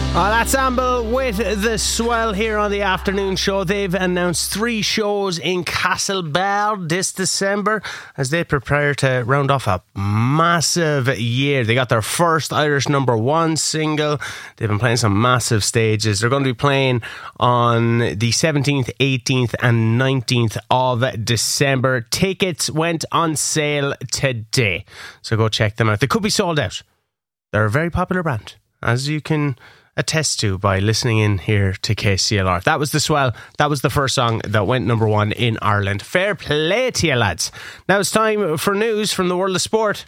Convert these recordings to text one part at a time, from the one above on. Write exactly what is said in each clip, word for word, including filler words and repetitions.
Oh, that's Amble with the Swell here on the afternoon show. They've announced three shows in Castlebar this December as they prepare to round off a massive year. They got their first Irish number one single. They've been playing some massive stages. They're going to be playing on the seventeenth, eighteenth and nineteenth of December. Tickets went on sale today, so go check them out. They could be sold out. They're a very popular band, as you can attest to by listening in here to K C L R. That was the Swell. That was the first song that went number one in Ireland. Fair play to you, lads. Now it's time for news from the world of sport.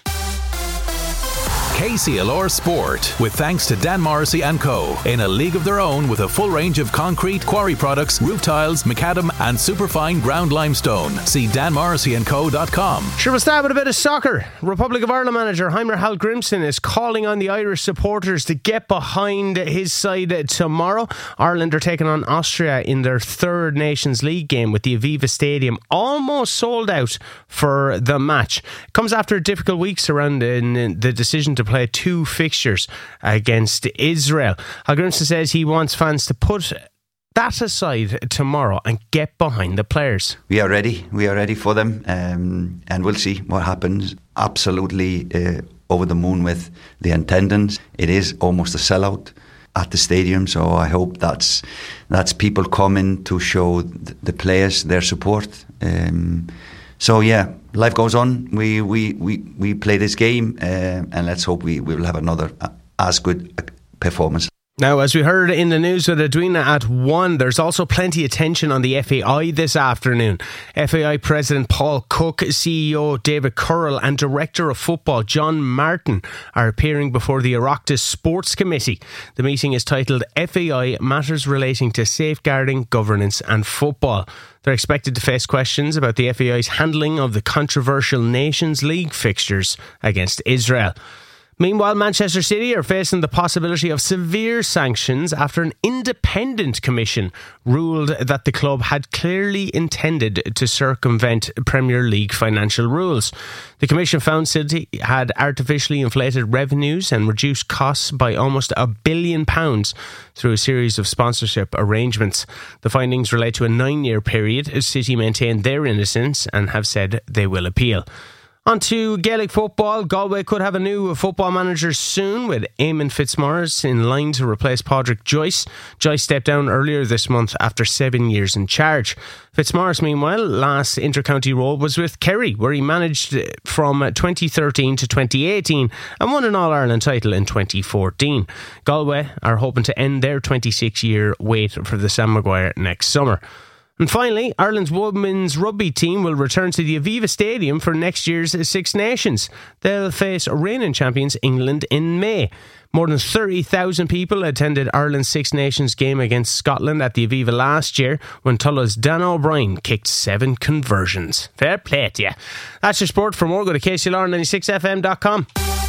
K C L R Sport, with thanks to Dan Morrissey and Co. In a league of their own with a full range of concrete, quarry products, roof tiles, macadam and superfine ground limestone. See dan morrissey and co dot com. Sure, we'll start with a bit of soccer. Republic of Ireland manager Heimer Hallgrimsson is calling on the Irish supporters to get behind his side tomorrow. Ireland are taking on Austria in their third Nations League game with the Aviva Stadium almost sold out for the match. It comes after a difficult week surrounding the decision to play two fixtures against Israel. Hallgrimsson says he wants fans to put that aside tomorrow and get behind the players. We are ready. We are ready for them, um, and we'll see what happens. Absolutely uh, over the moon with the attendance. It is almost a sellout at the stadium, so I hope that's that's people coming to show the players their support. Um, So yeah, life goes on. We we, we, we play this game, uh, and let's hope we, we will have another uh, as good performance. Now, as we heard in the news with Edwina at one, there's also plenty of tension on the F A I this afternoon. F A I President Paul Cook, C E O David Currell and Director of Football John Martin are appearing before the Oireachtas Sports Committee. The meeting is titled F A I Matters Relating to Safeguarding Governance and Football. They're expected to face questions about the F A I's handling of the controversial Nations League fixtures against Israel. Meanwhile, Manchester City are facing the possibility of severe sanctions after an independent commission ruled that the club had clearly intended to circumvent Premier League financial rules. The commission found City had artificially inflated revenues and reduced costs by almost a billion pounds through a series of sponsorship arrangements. The findings relate to a nine-year period. City maintain their innocence and have said they will appeal. On to Gaelic football. Galway could have a new football manager soon, with Eamon Fitzmaurice in line to replace Padraig Joyce. Joyce stepped down earlier this month after seven years in charge. Fitzmaurice, meanwhile, last inter-county role was with Kerry, where he managed from twenty thirteen to twenty eighteen and won an All-Ireland title in twenty fourteen. Galway are hoping to end their twenty-six year wait for the Sam Maguire next summer. And finally, Ireland's women's rugby team will return to the Aviva Stadium for next year's Six Nations. They'll face reigning champions England in May. More than thirty thousand people attended Ireland's Six Nations game against Scotland at the Aviva last year when Tulla's Dan O'Brien kicked seven conversions. Fair play to you. That's your sport. For more, go to K C L R ninety-six F M dot com.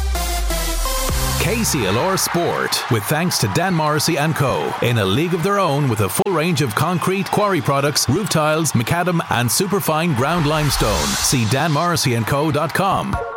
K C L R Sport, with thanks to Dan Morrissey and Co. In a league of their own with a full range of concrete, quarry products, roof tiles, macadam and superfine ground limestone. See dan morrissey and co dot com.